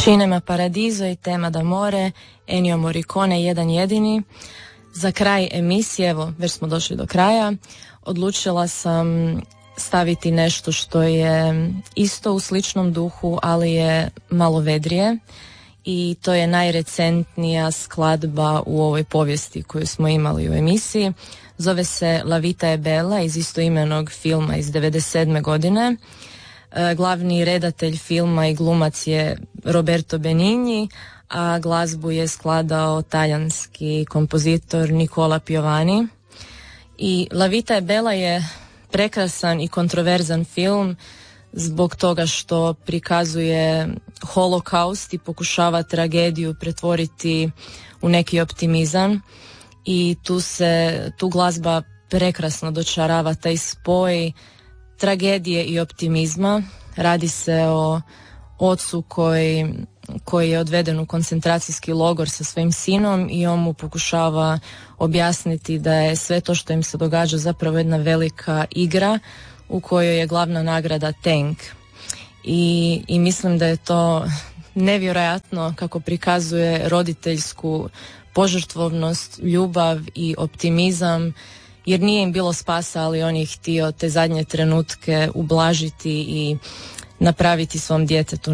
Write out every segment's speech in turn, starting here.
Cinema Paradiso i Tema d'amore, Ennio Morricone, jedan jedini. Za kraj emisije, evo, već smo došli do kraja, odlučila sam staviti nešto što je isto u sličnom duhu, ali je malo vedrije. I to je najrecentnija skladba u ovoj povijesti koju smo imali u emisiji. Zove se La vita è bella, iz istoimenog filma iz 1997. godine. Glavni redatelj filma i glumac je Roberto Benigni, a glazbu je skladao talijanski kompozitor Nicola Piovani. I La vita è bella je prekrasan i kontroverzan film zbog toga što prikazuje holokaust i pokušava tragediju pretvoriti u neki optimizam, i tu glazba prekrasno dočarava taj spoj tragedije i optimizma. Radi se o ocu koji je odveden u koncentracijski logor sa svojim sinom i on mu pokušava objasniti da je sve to što im se događa zapravo jedna velika igra u kojoj je glavna nagrada tank. I mislim da je to nevjerojatno kako prikazuje roditeljsku požrtvovnost, ljubav i optimizam, jer nije im bilo spasa, ali on je htio te zadnje trenutke ublažiti i napraviti svom djetetu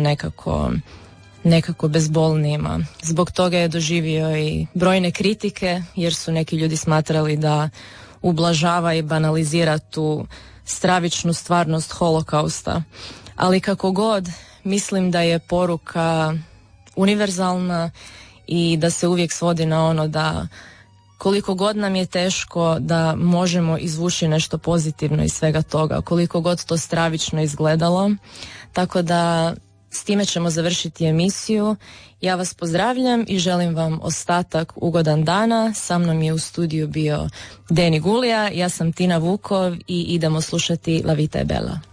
nekako bezbolnijima. Zbog toga je doživio i brojne kritike, jer su neki ljudi smatrali da ublažava i banalizira tu stravičnu stvarnost holokausta. Ali kako god, mislim da je poruka univerzalna i da se uvijek svodi na ono da koliko god nam je teško, da možemo izvući nešto pozitivno iz svega toga, koliko god to stravično izgledalo. Tako da s time ćemo završiti emisiju. Ja vas pozdravljam i želim vam ostatak ugodan dana. Sa mnom je u studiju bio Deni Gulija, ja sam Tina Vukov i idemo slušati La vita è bella.